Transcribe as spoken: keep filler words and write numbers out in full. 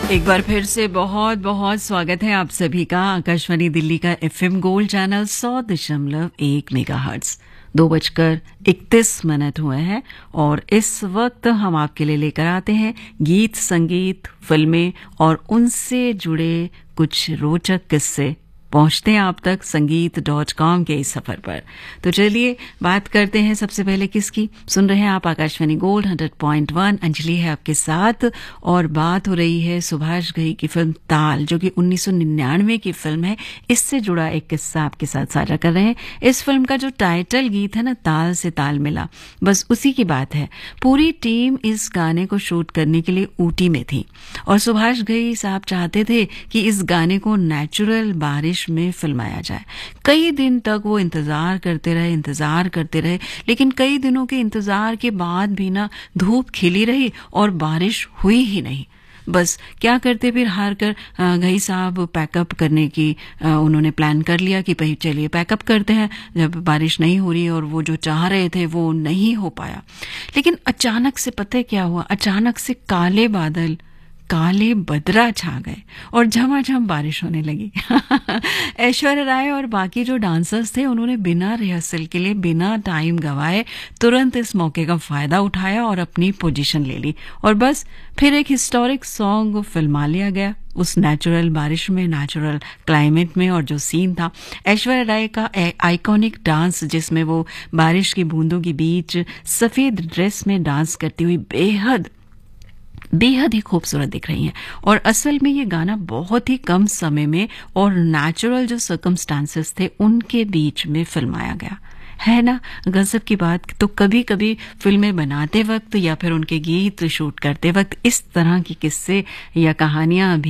एक बार फिर से बहुत बहुत स्वागत है आप सभी का आकाशवाणी दिल्ली का एफएम गोल्ड चैनल सौ दशमलव एक मेगाहर्ट्ज। दो बजकर इकतीस मिनट हुए हैं और इस वक्त हम आपके लिए लेकर आते हैं गीत, संगीत, फिल्में और उनसे जुड़े कुछ रोचक किस्से। पहुंचते हैं आप तक संगीत डॉट कॉम के इस सफर पर। तो चलिए बात करते हैं सबसे पहले किसकी। सुन रहे हैं आप Akashvani gold hundred point one. Anjali है आपके साथ और बात हो रही है सुभाष घई की फिल्म ताल, जो कि उन्नीस सौ निन्यानवे की फिल्म है। इससे जुड़ा एक किस्सा आपके साथ साझा कर रहे हैं। इस फिल्म का जो टाइटल गीत है ना, ताल से ताल मिला, बस उसी की बात है। पूरी टीम इस गाने को शूट करने के लिए ऊटी में थी और सुभाष घई साहब चाहते थे कि इस गाने को नेचुरल बारिश में फिल्माया जाए। कई दिन तक वो इंतजार करते रहे इंतजार करते रहे लेकिन कई दिनों के इंतजार के बाद भी ना धूप खिली रही और बारिश हुई ही नहीं। बस क्या करते, फिर हार कर घई साहब पैकअप करने की उन्होंने प्लान कर लिया कि भाई चलिए पैकअप करते हैं। जब बारिश नहीं हो रही और वो जो चाह रहे थे वो नहीं हो पाया। लेकिन अचानक से पता है क्या हुआ, अचानक से काले बादल, काले बदरा छा गए और झमाझम बारिश होने लगी। ऐश्वर्या राय और बाकी जो डांसर्स थे उन्होंने बिना रिहर्सल के लिए, बिना टाइम गवाए तुरंत इस मौके का फायदा उठाया और अपनी पोजीशन ले ली और बस फिर एक हिस्टोरिक सॉन्ग फिल्मा लिया गया उस नेचुरल बारिश में, नेचुरल क्लाइमेट में। और जो सीन था ऐश्वर्या राय का आइकॉनिक डांस, जिसमें वो बारिश की बूंदों के बीच सफेद ड्रेस में डांस करती हुई बेहद बेहद ही खूबसूरत दिख रही हैं। और असल में ये गाना बहुत ही कम समय में और नेचुरल जो सर्कमस्टांसेस थे उनके बीच में फिल्माया गया है ना। गजब की बात। तो कभी कभी फिल्में बनाते वक्त या फिर उनके गीत शूट करते वक्त इस तरह की किस्से या कहानियां भी